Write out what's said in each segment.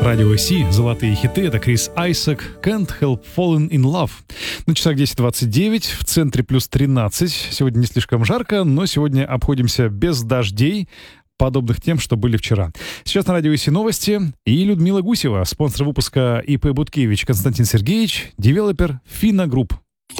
Радио Си, золотые хиты. Это Крис Айсак, Can't Help Falling in Love. На часах 10:29, в центре плюс 13. Сегодня не слишком жарко, но сегодня обходимся без дождей, подобных тем, что были вчера. Сейчас на Радио Си новости. И Людмила Гусева, спонсор выпуска ИП Буткевич Константин Сергеевич, девелопер Fina Group.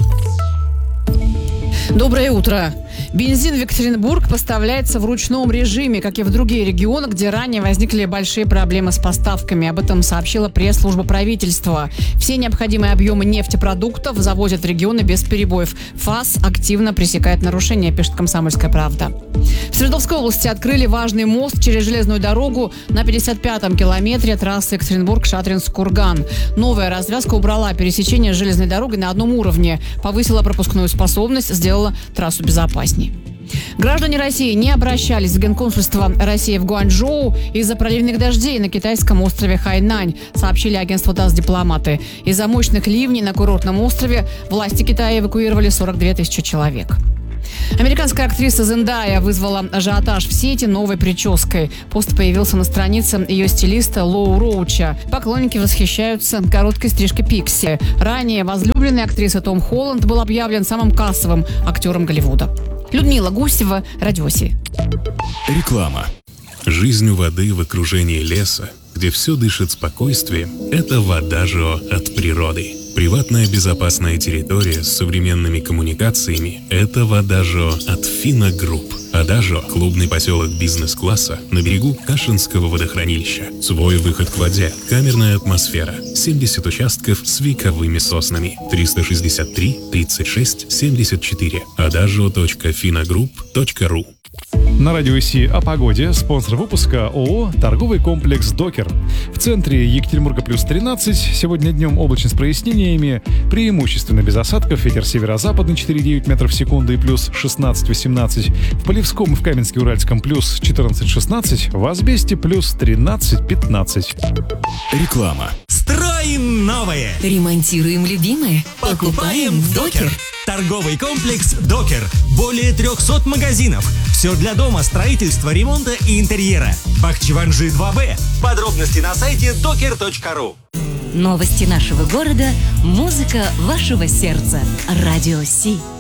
Доброе утро. Бензин в Екатеринбург поставляется в ручном режиме, как и в другие регионы, где ранее возникли большие проблемы с поставками. Об этом сообщила пресс-служба правительства. Все необходимые объемы нефтепродуктов завозят в регионы без перебоев. ФАС активно пресекает нарушения, пишет «Комсомольская правда». В Свердловской области открыли важный мост через железную дорогу на 55-м километре трассы Екатеринбург-Шадринск-Курган. Новая развязка убрала пересечение с железной дорогой на одном уровне, повысила пропускную способность, сделала трассу безопаснее. Граждане России не обращались в Генконсульство России в Гуанчжоу из-за проливных дождей на китайском острове Хайнань, сообщили агентству ТАСС дипломаты. Из-за мощных ливней на курортном острове власти Китая эвакуировали 42 тысячи человек. Американская актриса Зендая вызвала ажиотаж в сети новой прической. Пост появился на странице ее стилиста Лоу Роуча. Поклонники восхищаются короткой стрижкой Пикси. Ранее возлюбленный актрисы Том Холланд был объявлен самым кассовым актером Голливуда. Людмила Гусева, Радио Си. Реклама. Жизнь у воды в окружении леса, где все дышит спокойствием, это Вадажио от природы. Приватная безопасная территория с современными коммуникациями – это Вадажио от Fina Group. Адажио – клубный поселок бизнес-класса на берегу Кашинского водохранилища. Свой выход к воде, камерная атмосфера, 70 участков с вековыми соснами. 363 36 74. adagio.finagroup.ru. На Радио Си о погоде. Спонсор выпуска ООО «Торговый комплекс Докер». В центре Екатеринбурга плюс 13. Сегодня днем облачно с прояснениями. Преимущественно без осадков. Ветер северо-западный 4,9 метров в секунду и плюс 16-18. В Полевском и в Каменске-Уральском плюс 14-16. В Асбесте плюс 13-15. Реклама. Строим новое! Ремонтируем любимое. Покупаем Докер. Торговый комплекс Докер. Более 300 магазинов. Все для дома, строительства, ремонта и интерьера. Бахчеванжи 2Б. Подробности на сайте doker.ru. Новости нашего города, музыка вашего сердца. Радио Си.